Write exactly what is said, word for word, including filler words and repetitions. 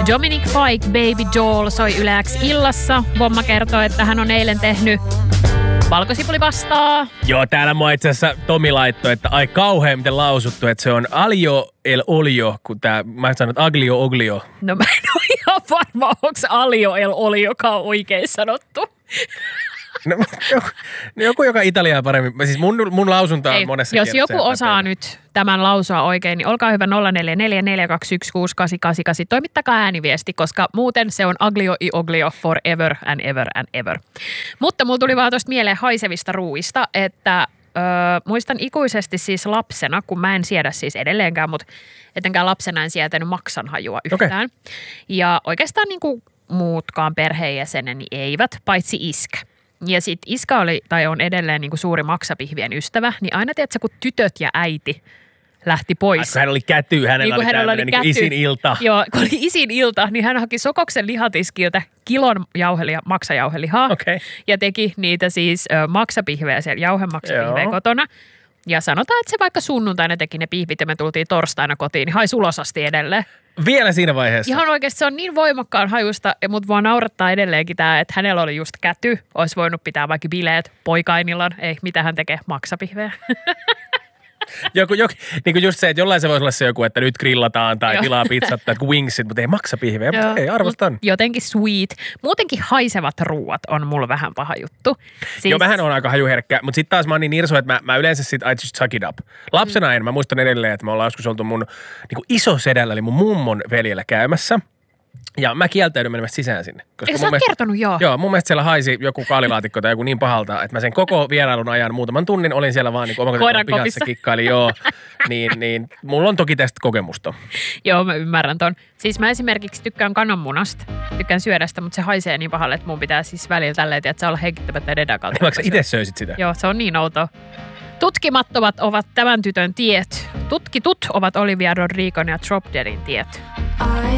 Dominic Fike, Baby Doll soi Yle X illassa. Vomma kertoo, että hän on eilen tehnyt valkosipulipastaa. Joo, täällä mua itse asiassa Tomi laittoi, että ai kauhean miten lausuttu, että se on alio el olio, kun tää, mä sanon, että aglio oglio. No mä en ole ihan varma, onko alio el oliokaan oikein sanottu. No, joku, joku, joka Italiaa paremmin. Siis mun, mun lausunta on Ei, monessa jos kielessä. joku osaa nyt tämän lausua oikein, niin olkaa hyvä nolla neljä neljä neljä kaksi yksi kuusi kahdeksan kahdeksan kahdeksan. Toimittakaa ääniviesti, koska muuten se on aglio i oglio forever and ever and ever. Mutta mulla tuli vaan tuosta mieleen haisevista ruuista, että öö, muistan ikuisesti siis lapsena, kun mä en siedä siis edelleenkään, mutta etenkään lapsena en sietänyt maksanhajua yhtään. Okay. Ja oikeastaan niin kuin muutkaan perheenjäseneni eivät, paitsi iskä. Ja sitten iskä oli, tai on edelleen niin kuin suuri maksapihvien ystävä, niin aina tiedätkö, kun tytöt ja äiti lähti pois. Ai, hän oli käty, hänellä niin oli hänellä oli tämmöinen niin isin ilta. Joo, kun oli isin ilta, niin hän haki Sokoksen lihatiskiltä kilon jauhelia, maksajauhelihaa. Okay. Ja teki niitä siis ö, maksapihvejä siellä, jauhemaksapihvejä kotona. Ja sanotaan, että se vaikka sunnuntaina teki ne pihvit ja me tultiin torstaina kotiin, niin hais ulos asti edelleen. Vielä siinä vaiheessa? Ihan oikeasti se on niin voimakkaan hajusta, mutta vaan naurattaa edelleenkin tämä, että hänellä oli just käty. Olisi voinut pitää vaikka bileet poikainillan. Ei, mitä hän tekee? Maksapihvejä. Joku, joku, niin kuin just se, että jollain se voisi olla se joku, että nyt grillataan tai Joo. tilaa pizzat tai wingsit, mutta ei maksapihvejä. Mutta ei, arvostan. Jotenkin sweet. Muutenkin haisevat ruuat on mulla vähän paha juttu. Siis... Joo, mähän on aika hajuherkkä, mutta sitten taas mä oon niin irso, että mä, mä yleensä sit I just suck it up. Lapsena mm. en, mä muistan edelleen, että me ollaan joskus oltu mun niin kuin isosedällä, eli mun mummon veljellä käymässä. Ja mä kieltäydyn menemästä sisään sinne. Koska Eikö sä oot kertonut, joo? Joo, mun mielestä siellä haisi joku kaalilaatikko tai joku niin pahalta, että mä sen koko vierailun ajan muutaman tunnin olin siellä vaan niin omakotitalon pihassa kikkaili. Joo, niin, niin mulla on toki tästä kokemusta. Joo, mä ymmärrän ton. Siis mä esimerkiksi tykkään kananmunasta, tykkään syödä sitä, mutta se haisee niin pahalle, että mun pitää siis välillä tälleen, että sä olla heikittämättä dedakalta. Vaikka sä itse söisit sitä? Joo, se on niin outoa. Tutkimattomat ovat tämän tytön tiet. Tutkitut ovat Olivia Rodrigon ja Drop Deadin tiet.